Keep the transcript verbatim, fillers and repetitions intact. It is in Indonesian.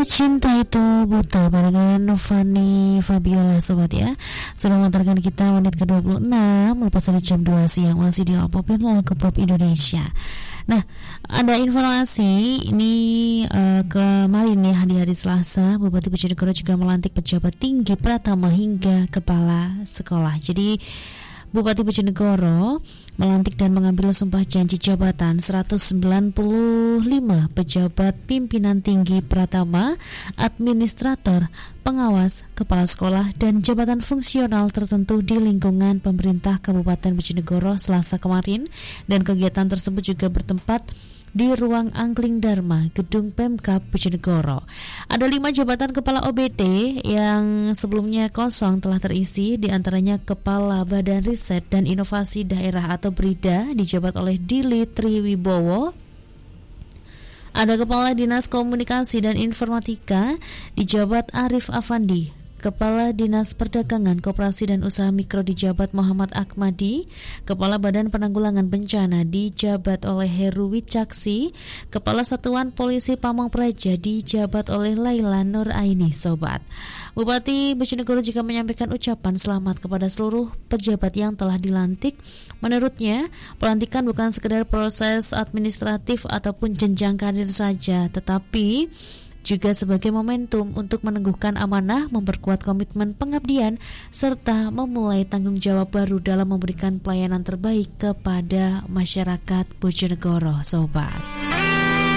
Cinta Itu Buta barengan Fanny Fabiola sobat ya. Sudah mengantarkan kita menit ke dua puluh enam lepas dari jam dua siang, masih di Popin Lagu Pop Indonesia. Nah, ada informasi ini uh, kemarin ya di hari Selasa, Bupati Bojonegoro juga melantik pejabat tinggi pratama hingga kepala sekolah. Jadi Bupati Bojonegoro melantik dan mengambil sumpah janji jabatan seratus sembilan puluh lima pejabat pimpinan tinggi pratama, administrator, pengawas, kepala sekolah, dan jabatan fungsional tertentu di lingkungan pemerintah Kabupaten Bojonegoro Selasa kemarin, dan kegiatan tersebut juga bertempat di ruang Angkling Dharma, Gedung Pemkab Bojonegoro. Ada lima jabatan kepala O B T yang sebelumnya kosong telah terisi, diantaranya Kepala Badan Riset dan Inovasi Daerah atau BRIDA dijabat oleh Dili Triwibowo. Ada Kepala Dinas Komunikasi dan Informatika dijabat Arif Afandi. Kepala Dinas Perdagangan, Koperasi dan Usaha Mikro dijabat Muhammad Akmadi. Kepala Badan Penanggulangan Bencana dijabat oleh Heru Wicaksi. Kepala Satuan Polisi Pamong Praja dijabat oleh Laila Nur Aini sobat. Bupati Bojonegoro juga menyampaikan ucapan selamat kepada seluruh pejabat yang telah dilantik. Menurutnya, pelantikan bukan sekedar proses administratif ataupun jenjang karir saja, tetapi juga sebagai momentum untuk meneguhkan amanah, memperkuat komitmen pengabdian, serta memulai tanggung jawab baru dalam memberikan pelayanan terbaik kepada masyarakat Bojonegoro sobat.